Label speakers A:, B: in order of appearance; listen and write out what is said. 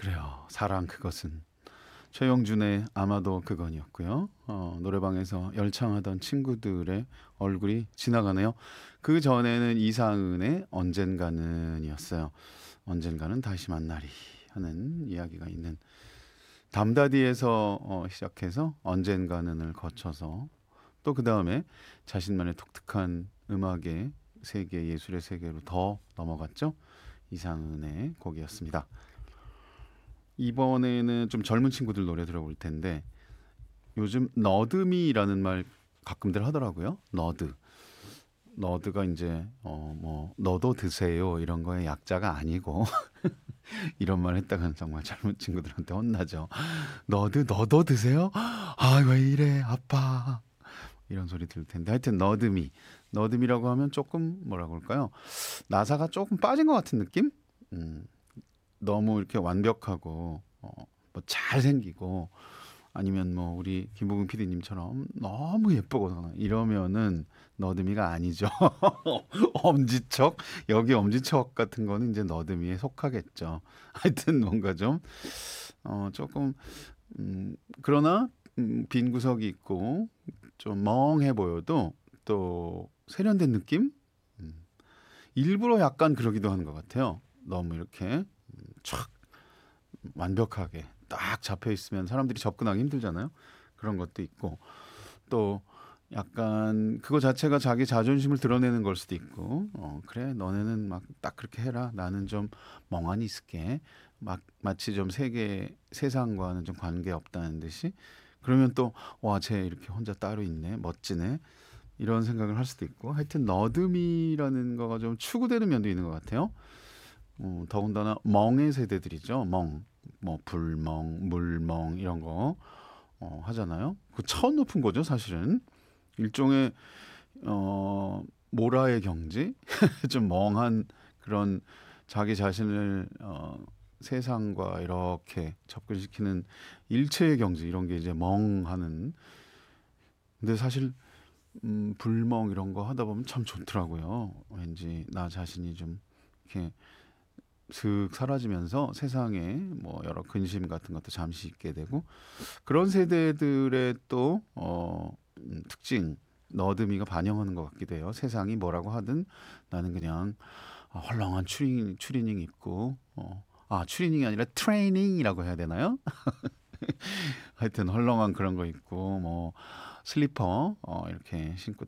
A: 그래요. 사랑 그것은 최영준의 아마도 그건이었고요. 노래방에서 열창하던 친구들의 얼굴이 지나가네요. 그 전에는 이상은의 언젠가는이었어요. 언젠가는 다시 만나리 하는 이야기가 있는 담다디에서 시작해서 언젠가는을 거쳐서 또 그 다음에 자신만의 독특한 음악의 세계, 예술의 세계로 더 넘어갔죠. 이상은의 곡이었습니다. 이번에는 좀 젊은 친구들 노래 들어볼 텐데 요즘 너드미라는 말 가끔들 하더라고요. 너드가 이제 뭐 너도 드세요 이런 거의 약자가 아니고 이런 말 했다가는 정말 젊은 친구들한테 혼나죠. 너도 드세요? 아 왜 이래 아빠 이런 소리 들을 텐데 하여튼 너드미라고 하면 조금 뭐라고 할까요? 나사가 조금 빠진 것 같은 느낌? 음, 너무 이렇게 완벽하고 뭐 잘생기고 아니면 뭐 우리 김보근 PD님처럼 너무 예쁘거나 이러면은 너드미가 아니죠. 엄지척 여기 엄지척 같은 거는 이제 너드미에 속하겠죠. 하여튼 뭔가 좀 조금 그러나 빈 구석이 있고 좀 멍해 보여도 또 세련된 느낌? 음, 일부러 약간 그러기도 하는 것 같아요. 너무 이렇게 촥 완벽하게 딱 잡혀 있으면 사람들이 접근하기 힘들잖아요. 그런 것도 있고 또 약간 그거 자체가 자기 자존심을 드러내는 걸 수도 있고 그래 너네는 막 딱 그렇게 해라 나는 좀 멍하니 있을게 막 마치 좀 세상과는 좀 관계 없다는 듯이 그러면 또 와 쟤 이렇게 혼자 따로 있네 멋지네 이런 생각을 할 수도 있고 하여튼 너드미라는 거가 좀 추구되는 면도 있는 것 같아요. 더군다나 멍의 세대들이죠. 뭐 불멍, 물멍 이런 거 하잖아요. 그 처음 높은 거죠, 사실은. 일종의 모라의 경지, 좀 멍한 그런 자기 자신을 세상과 이렇게 접근시키는 일체의 경지 이런 게 이제 멍하는. 근데 사실 불멍 이런 거 하다 보면 참 좋더라고요. 왠지 나 자신이 좀 이렇게 슥 사라지면서 세상에 뭐 여러 근심 같은 것도 잠시 잊게 되고 그런 세대들의 또 특징 너드미가 반영하는 것 같기도 해요. 세상이 뭐라고 하든 나는 그냥 헐렁한 추리닝 입고 추리닝이 아니라 트레이닝이라고 해야 되나요? 하여튼 헐렁한 그런 거 입고 뭐 슬리퍼 이렇게 신고